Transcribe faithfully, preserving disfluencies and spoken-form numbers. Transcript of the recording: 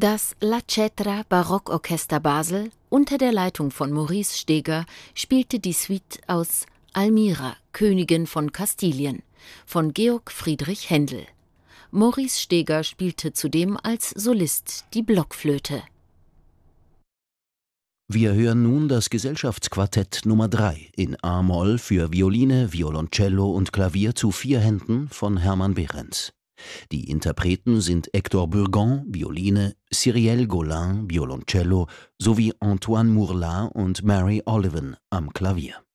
Das La Cetra Barockorchester Basel unter der Leitung von Maurice Steger spielte die Suite aus Almira, Königin von Kastilien von Georg Friedrich Händel. Maurice Steger spielte zudem als Solist die Blockflöte. Wir hören nun das Gesellschaftsquartett Nummer drei in A-Moll für Violine, Violoncello und Klavier zu vier Händen von Hermann Behrens. Die Interpreten sind Hector Burgon, Violine, Cyrielle Gaulin, Violoncello sowie Antoine Mourlat und Mary Olivan am Klavier.